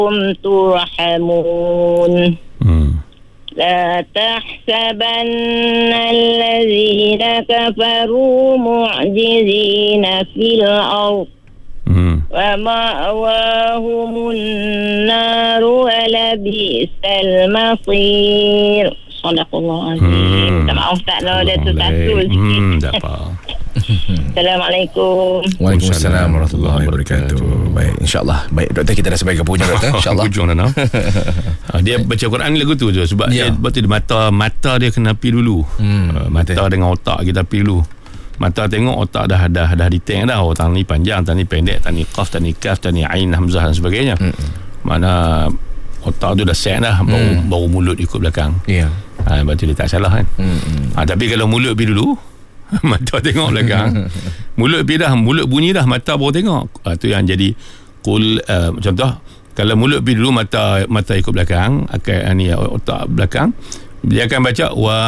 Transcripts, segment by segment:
ترحمون لا تحسبن الذين كفروا معجزين في الأرض ومأواهم النار ولبئس المصير. Sadaqallahul-Azim. Minta maaf tak kalau ada tersasul sikit. Tak apa. Assalamualaikum. Waalaikumsalam warahmatullahi wabarakatuh. Baik, insyaAllah. Baik, doktor, kita dah sampai ke punya, doktor. InsyaAllah. Hujung dah nak. Dia baca Quran ni lagu tu je. Sebab dia betul mata dia kena pi dulu. Mata dengan otak kita pi dulu. Mata tengok, otak dah diteng dah. Oh, tang ni panjang, tang ni pendek, tang ni qaf, tang ni kaf, tang ni ain, hamzah dan sebagainya. Mana otak tu dah set dah, baru mulut ikut belakang. Lepas tu dia tak salah kan. Tapi kalau mulut pergi dulu, mata tengok belakang. Mulut bunyi dah, mata baru tengok. Tu yang jadi contoh, kalau mulut pergi dulu, mata ikut belakang, otak belakang, dia akan baca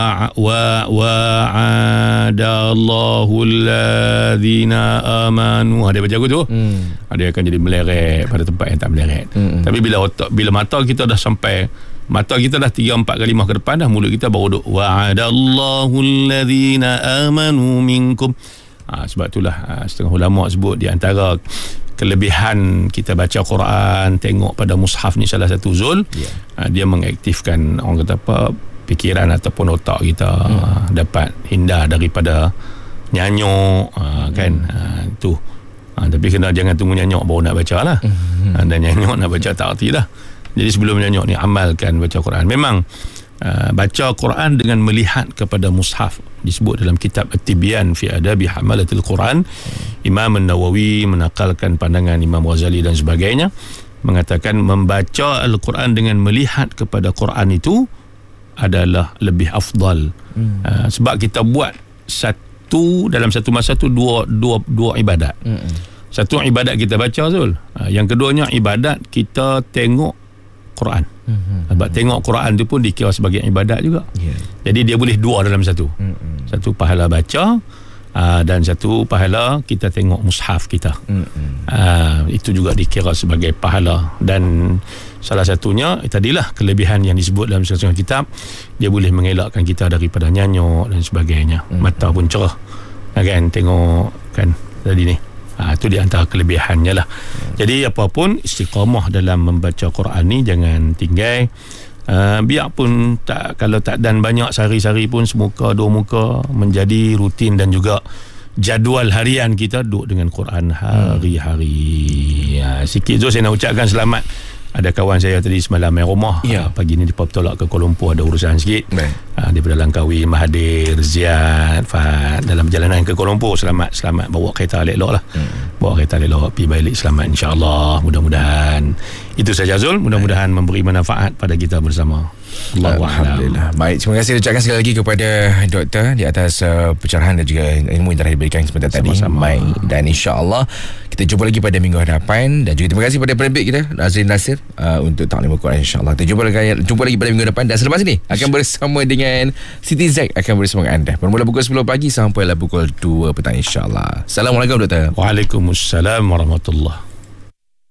wa'adallahu alladhina amanu. Dia baca tu. Dia akan jadi meleret pada tempat yang tak meleret. Tapi bila mata kita dah sampai, mata kita dah 3-4 kalimah ke depan dah, mulut kita baru duk wa'adallahu alladhina amanu minkum. Sebab itulah setengah ulama sebut di antara kelebihan kita baca Quran, tengok pada mushaf ni salah satu zul, dia mengaktifkan orang kata apa, fikiran ataupun otak kita dapat hindar daripada nyanyuk kan. Tu tapi jangan tunggu nyanyuk baru nak baca lah. Dan nyanyuk nak baca tak arti lah. Jadi sebelum nyanyuk ni amalkan baca Quran. Memang baca Quran dengan melihat kepada mushaf disebut dalam kitab At-Tibyan fi Adabi Hamalatil Quran. Imam An-Nawawi menakalkan pandangan Imam Ghazali dan sebagainya, mengatakan membaca Al-Quran dengan melihat kepada Quran itu adalah lebih afdal. Sebab kita buat dalam satu masa tu dua ibadat. Satu ibadat kita baca, Zul. Yang keduanya ibadat kita tengok Quran. Sebab tengok Quran tu pun dikira sebagai ibadat juga. Jadi dia boleh dua dalam satu. Satu pahala baca, dan satu pahala kita tengok mushaf kita. Itu juga dikira sebagai pahala. Dan salah satunya tadilah kelebihan yang disebut dalam setengah kitab, dia boleh mengelakkan kita daripada nyanyuk dan sebagainya. Mata pun cerah kan, tengok kan tadi ni. Itu di antara kelebihannya lah. Jadi apapun, istiqamah dalam membaca Quran ni jangan tinggal. Biarpun kalau tak dan banyak, sehari-hari pun semuka dua muka menjadi rutin dan juga jadual harian kita duduk dengan Quran hari-hari. Sikit tu saya nak ucapkan selamat. Ada kawan saya tadi semalam main rumah, pagi ni dia tolak ke Kuala Lumpur, ada urusan sikit. Daripada Langkawi, Mahathir, Ziyad, Fahad, dalam perjalanan ke Kuala Lumpur. Selamat bawa kereta elok lah. Bawa kereta elok, pergi balik selamat, insyaAllah. Mudah-mudahan itu saja, Zul. Mudah-mudahan memberi manfaat pada kita bersama. Alhamdulillah. Baik, terima kasih ucapkan sekali lagi kepada doktor di atas pencerahan dan juga ilmu yang telah diberikan sebentar tadi. Baik, dan insya-Allah kita jumpa lagi pada minggu hadapan. Dan juga terima kasih kepada penerbit kita Nazrin Nasir untuk taklim Al-Quran, insya-Allah. Kita jumpa lagi pada minggu depan. Dan selepas ini akan bersama dengan Siti Zack akan bersama dengan anda bermula pukul 10 pagi sampailah pukul 2 petang, insya-Allah. Assalamualaikum, doktor. Waalaikumsalam warahmatullahi